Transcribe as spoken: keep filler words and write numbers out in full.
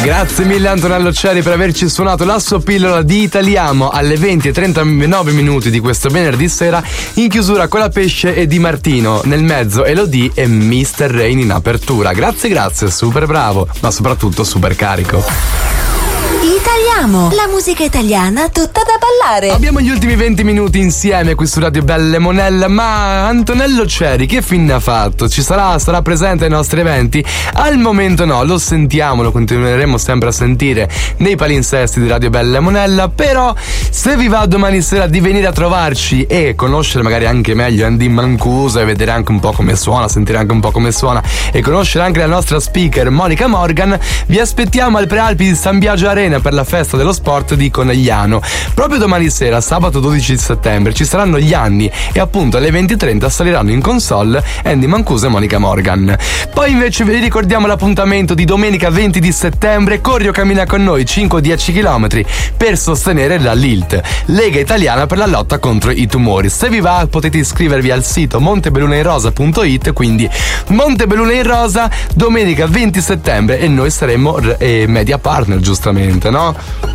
Grazie mille Antonello Ceri per averci suonato la sua pillola di Italiamo alle venti e trentanove minuti di questo venerdì sera, in chiusura con la Pesce e Di Martino, nel mezzo Elodie e mister Rain in apertura. Grazie, grazie, super bravo, ma soprattutto super carico. Italiamo, la musica italiana tutta da ballare. Abbiamo gli ultimi venti minuti insieme qui su Radio Belle Monella, ma Antonello Ceri che fine ha fatto? Ci sarà, sarà presente ai nostri eventi? Al momento no, lo sentiamo, lo continueremo sempre a sentire nei palinsesti di Radio Belle Monella, però se vi va domani sera di venire a trovarci e conoscere magari anche meglio Andy Mancuso e vedere anche un po' come suona, sentire anche un po' come suona e conoscere anche la nostra speaker Monica Morgan, vi aspettiamo al Prealpi di San Biagio Arena per la festa dello sport di Conegliano. Proprio domani sera, sabato dodici settembre, ci saranno gli anni e appunto alle venti e trenta saliranno in console Andy Mancuso e Monica Morgan. Poi invece vi ricordiamo l'appuntamento di domenica venti di settembre, corri o cammina con noi cinque dieci chilometri per sostenere la L I L T, Lega Italiana per la lotta contro i tumori. Se vi va potete iscrivervi al sito montebellunairosa punto it, quindi Montebelluna in Rosa domenica venti settembre, e noi saremo eh, media partner, giustamente, no?